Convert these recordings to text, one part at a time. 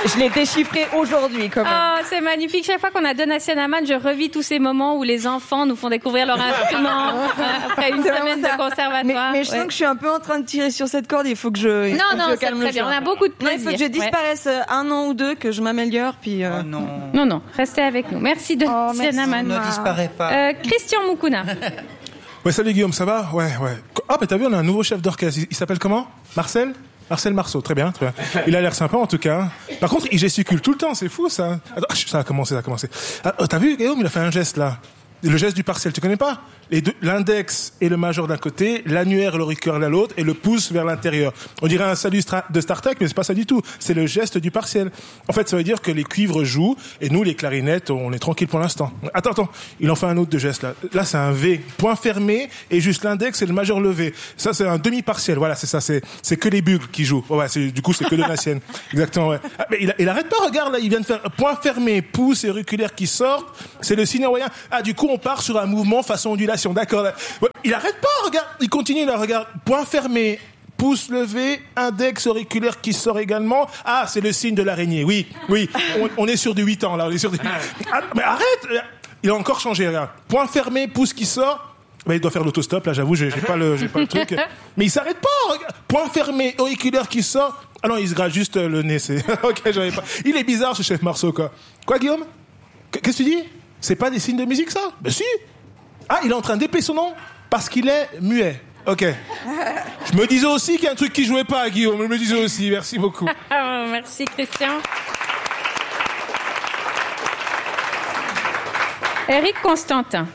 Je l'ai déchiffré aujourd'hui, quand même. Oh, c'est magnifique. Chaque fois qu'on a Donatien Amann, je revis tous ces moments où les enfants nous font découvrir leur instrument après une semaine de conservatoire. Mais je sens que je suis un peu en train de tirer sur cette corde. Il faut que je Non, c'est calme très le jeu. bien. On a beaucoup de plaisir. Il faut que je disparaisse 1 an ou 2, que je m'améliore, puis... Non, restez avec nous. Merci Donatien Amann. Ne disparaît pas. Christian Moukouna. Ouais, salut Guillaume, ça va? Ouais. Ah, mais t'as vu, on a un nouveau chef d'orchestre. Il s'appelle comment? Marcel Marceau, très bien. Il a l'air sympa en tout cas. Par contre, il gesticule tout le temps, c'est fou ça. Attends, ça a commencé. T'as vu, Guillaume, il a fait un geste là. Le geste du partiel, tu connais pas? Les deux, l'index et le majeur d'un côté, l'annuaire et l'auriculaire de l'autre, et le pouce vers l'intérieur. On dirait un salut de Star Trek, mais c'est pas ça du tout. C'est le geste du partiel. En fait, ça veut dire que les cuivres jouent, et nous, les clarinettes, on est tranquille pour l'instant. Attends, il en fait un autre de geste là. Là, c'est un V, point fermé, et juste l'index et le majeur levé. Ça, c'est un demi-partiel. Voilà, c'est ça. C'est que les bugles qui jouent. Ouais, du coup, c'est que de la sienne. Exactement, ouais. Ah, mais il arrête pas, regarde là, il vient de faire point fermé, pouce et auriculaire qui sortent. C'est le signe hawaïen. Ah, du coup, on part sur un mouvement façon ondulation. D'accord. Là. Ouais, il arrête pas, regarde. Il continue là, regarde. Point fermé, pouce levé, index auriculaire qui sort également. Ah, c'est le signe de l'araignée. Oui. On est sur du 8 ans là. On est sur du... Ah, mais arrête. Il a encore changé. Regarde. Point fermé, pouce qui sort. Ben, il doit faire l'autostop. Là, j'avoue, j'ai pas le truc. Mais il s'arrête pas. Regarde. Point fermé, auriculaire qui sort. Ah non, il se gratte juste le nez. Ok, j'avais pas. Il est bizarre, ce chef Marceau, quoi. Quoi, Guillaume? Qu'est-ce que tu dis? C'est pas des signes de musique, ça? Ben si. Ah, il est en train d'épeler son nom parce qu'il est muet. Ok. Je me disais aussi qu'il y a un truc qui jouait pas, Guillaume. Je me disais aussi. Merci beaucoup. Merci, Christian. Éric Constantin.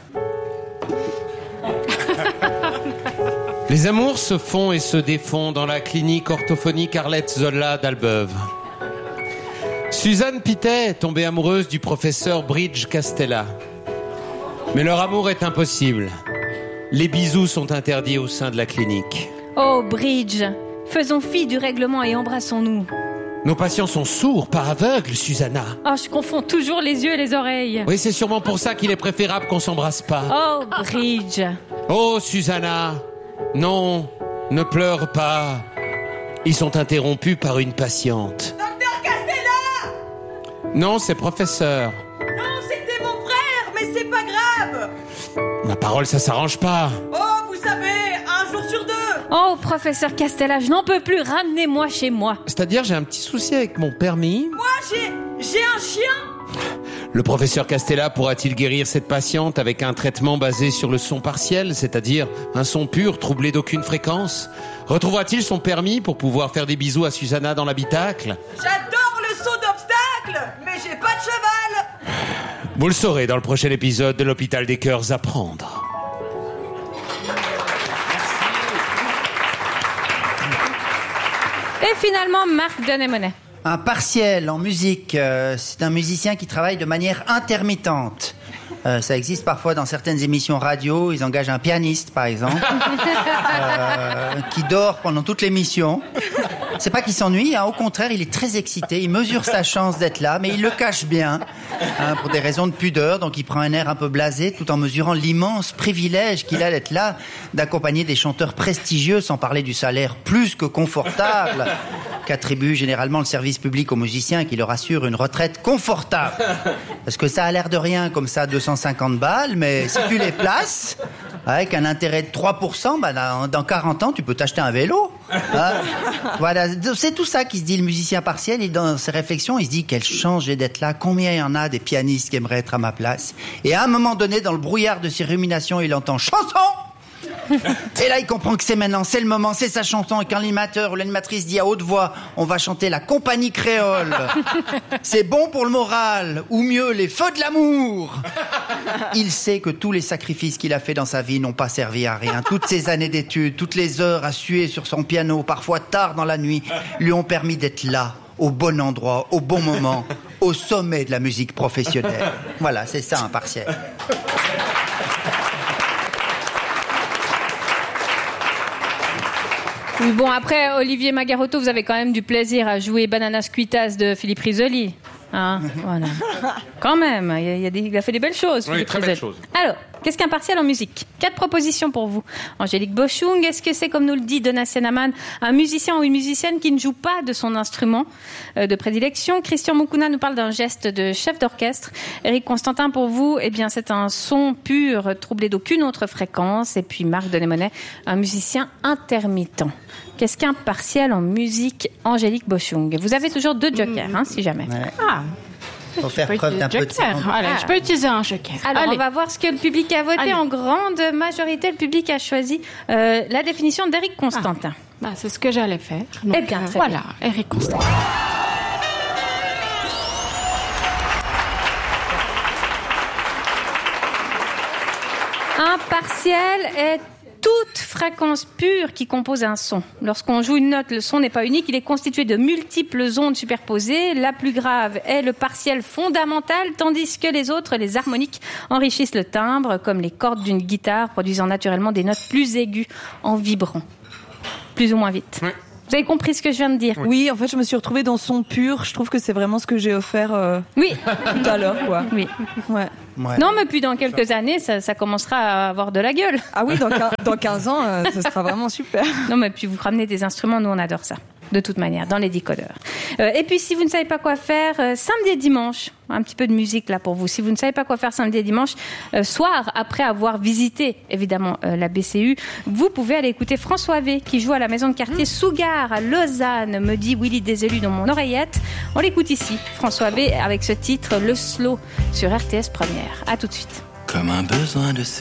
Les amours se font et se défont dans la clinique orthophonique Arlette Zola d'Albeuve. Suzanne Pittet est tombée amoureuse du professeur Bridge Castella. Mais leur amour est impossible. Les bisous sont interdits au sein de la clinique. Oh, Bridge, faisons fi du règlement et embrassons-nous. Nos patients sont sourds, pas aveugles, Susanna. Oh, je confonds toujours les yeux et les oreilles. Oui, c'est sûrement pour ça qu'il est préférable qu'on s'embrasse pas. Oh, Bridge. Oh, Susanna. Non, ne pleure pas. Ils sont interrompus par une patiente. Docteur Castella! Non, c'est professeur. Non, c'était mon frère, mais c'est pas grave. Ma parole, ça s'arrange pas. Oh, vous savez, 1 jour sur 2. Oh, professeur Castella, je n'en peux plus, ramenez-moi chez moi. C'est-à-dire, j'ai un petit souci avec mon permis. Moi, j'ai un chien. Le professeur Castella pourra-t-il guérir cette patiente avec un traitement basé sur le son partiel, c'est-à-dire un son pur, troublé d'aucune fréquence? Retrouvera-t-il son permis pour pouvoir faire des bisous à Susanna dans l'habitacle? J'adore le saut d'obstacle, mais j'ai pas de cheval. Vous le saurez dans le prochain épisode de l'Hôpital des Cœurs à prendre. Et finalement, Marc Denemonet. Un partiel en musique, c'est un musicien qui travaille de manière intermittente. Ça existe parfois dans certaines émissions radio. Ils engagent un pianiste, par exemple, qui dort pendant toute l'émission. C'est pas qu'il s'ennuie, hein, au contraire, il est très excité. Il mesure sa chance d'être là, mais il le cache bien, hein, pour des raisons de pudeur. Donc il prend un air un peu blasé, tout en mesurant l'immense privilège qu'il a d'être là, d'accompagner des chanteurs prestigieux, sans parler du salaire plus que confortable qu'attribue généralement le service public aux musiciens, qui leur assure une retraite confortable. Parce que ça a l'air de rien comme ça, 250 balles, mais si tu les places, avec un intérêt de 3%, bah dans 40 ans, tu peux t'acheter un vélo. Hein. Voilà, c'est tout ça qui se dit le musicien partiel. Et dans ses réflexions, il se dit quelle chance j'ai d'être là, combien il y en a des pianistes qui aimeraient être à ma place. Et à un moment donné, dans le brouillard de ses ruminations, il entend « chanson !» Et là, il comprend que c'est maintenant, c'est le moment, c'est sa chanson. Et quand l'animateur ou l'animatrice dit à haute voix « On va chanter la compagnie créole. C'est bon pour le moral. Ou mieux, les feux de l'amour. » Il sait que tous les sacrifices qu'il a fait dans sa vie n'ont pas servi à rien. Toutes ces années d'études, toutes les heures à suer sur son piano, parfois tard dans la nuit, lui ont permis d'être là, au bon endroit, au bon moment, au sommet de la musique professionnelle. Voilà, c'est ça un partiel. Bon, après, Olivier Magarotto, vous avez quand même du plaisir à jouer Banana Squittas de Philippe Risoli. Hein, voilà. Quand même, il a fait des belles choses. Oui, Philippe très Risoli. belles choses. Alors, Qu'est-ce qu'un partiel en musique ? 4 propositions pour vous. Angélique Boschung, est-ce que c'est, comme nous le dit Donatien Amann, un musicien ou une musicienne qui ne joue pas de son instrument de prédilection ? Christian Moukouna nous parle d'un geste de chef d'orchestre. Éric Constantin, pour vous, eh bien, c'est un son pur, troublé d'aucune autre fréquence. Et puis Marc Denémonet, un musicien intermittent. Qu'est-ce qu'un partiel en musique, Angélique Boschung ? Vous avez toujours 2 jokers, si jamais. Ouais. Ah, Faut faire preuve d'un peu de Voilà, je peux utiliser un joker. Alors, Allez. on va voir ce que le public a voté. Allez. En grande majorité, le public a choisi la définition d'Éric Constantin. Bah, c'est ce que j'allais faire. Donc, Eh bien, très voilà, Éric Constantin. Un partiel est toute fréquence pure qui compose un son. Lorsqu'on joue une note, le son n'est pas unique, il est constitué de multiples ondes superposées. La plus grave est le partiel fondamental, tandis que les autres, les harmoniques, enrichissent le timbre, comme les cordes d'une guitare, produisant naturellement des notes plus aiguës en vibrant. Plus ou moins vite. Ouais. Vous avez compris ce que je viens de dire ? Oui, en fait, je me suis retrouvée dans son pur. Je trouve que c'est vraiment ce que j'ai offert Oui. tout à l'heure, quoi. Oui. Ouais. Ouais. Non, mais puis dans quelques années, ça commencera à avoir de la gueule. Ah oui, dans 15 ans, ce sera vraiment super. Non, mais puis vous ramenez des instruments, nous on adore ça. De toute manière, dans les décodeurs. Et puis, si vous ne savez pas quoi faire, samedi et dimanche, un petit peu de musique là pour vous. Si vous ne savez pas quoi faire samedi et dimanche, soir, après avoir visité, évidemment, la BCU, vous pouvez aller écouter François V, qui joue à la maison de quartier Sougar à Lausanne, me dit Willy Desélus dans mon oreillette. On l'écoute ici, François V, avec ce titre, Le Slow, sur RTS Première. À tout de suite. Comme un besoin de